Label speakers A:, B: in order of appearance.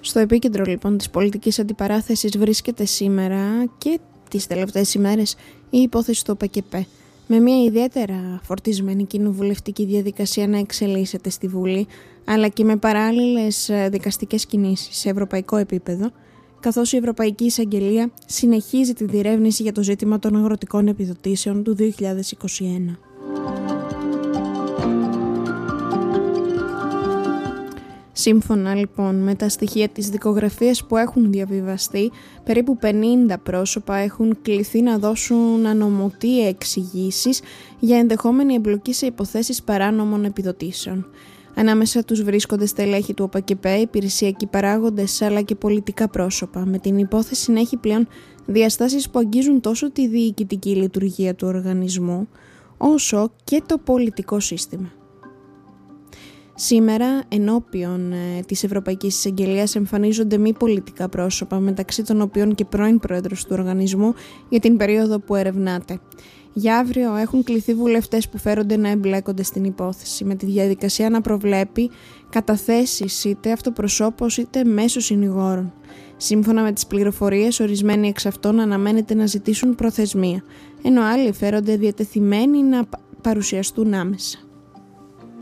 A: Στο επίκεντρο λοιπόν της πολιτικής αντιπαράθεσης βρίσκεται σήμερα και τις τελευταίες ημέρες η υπόθεση του ΟΠΕΚΕΠΕ, με μια ιδιαίτερα φορτισμένη κοινοβουλευτική διαδικασία να εξελίσσεται στη Βουλή, αλλά και με παράλληλες δικαστικές κινήσεις σε ευρωπαϊκό επίπεδο, καθώς η Ευρωπαϊκή Εισαγγελία συνεχίζει τη διερεύνηση για το ζήτημα των αγροτικών επιδοτήσεων του 2021. Σύμφωνα λοιπόν με τα στοιχεία της δικογραφίας που έχουν διαβιβαστεί, περίπου 50 πρόσωπα έχουν κληθεί να δώσουν ανωμοτεί εξηγήσεις για ενδεχόμενη εμπλοκή σε υποθέσεις παράνομων επιδοτήσεων. Ανάμεσα τους βρίσκονται στελέχη του ΟΠΕΚΕΠΕ, υπηρεσιακοί παράγοντες αλλά και πολιτικά πρόσωπα, με την υπόθεση να έχει πλέον διαστάσεις που αγγίζουν τόσο τη διοικητική λειτουργία του οργανισμού, όσο και το πολιτικό σύστημα. Σήμερα, ενώπιον της Ευρωπαϊκής Εισαγγελίας εμφανίζονται μη πολιτικά πρόσωπα, μεταξύ των οποίων και πρώην πρόεδρος του οργανισμού, για την περίοδο που ερευνάται. Για αύριο έχουν κληθεί βουλευτές που φέρονται να εμπλέκονται στην υπόθεση, με τη διαδικασία να προβλέπει καταθέσεις είτε αυτοπροσώπως είτε μέσω συνηγόρων. Σύμφωνα με τις πληροφορίες, ορισμένοι εξ αυτών αναμένεται να ζητήσουν προθεσμία, ενώ άλλοι φέρονται διατεθειμένοι να παρουσιαστούν άμεσα.